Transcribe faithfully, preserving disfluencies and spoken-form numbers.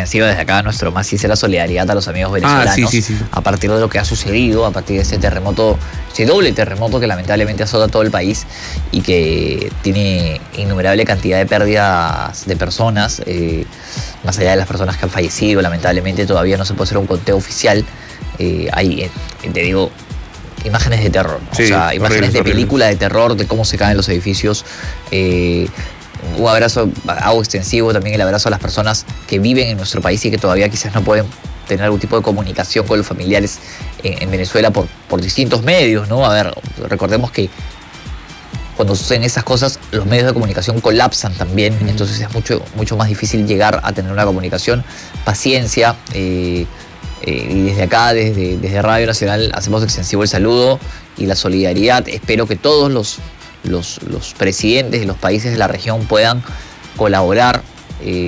extensiva desde acá nuestro más sincera solidaridad a los amigos venezolanos. Ah, sí, sí, sí. A partir de lo que ha sucedido, a partir de ese terremoto, ese doble terremoto que lamentablemente azota a todo el país y que tiene innumerable cantidad de pérdidas de personas, eh, más allá de las personas que han fallecido, lamentablemente todavía no se puede hacer un conteo oficial. Eh, hay, eh, te digo, imágenes de terror, ¿no? Sí, o sea, imágenes horribles, de horribles. película de terror, de cómo se caen los edificios. Eh, un abrazo, hago extensivo también el abrazo a las personas que viven en nuestro país y que todavía quizás no pueden tener algún tipo de comunicación con los familiares en, en Venezuela por, por distintos medios, ¿no? A ver, recordemos que cuando suceden esas cosas, los medios de comunicación colapsan también, mm. entonces es mucho, mucho más difícil llegar a tener una comunicación. Paciencia, eh, eh, y desde acá, desde, desde Radio Nacional, hacemos extensivo el saludo y la solidaridad. Espero que todos los, los, los presidentes de los países de la región puedan colaborar. Eh,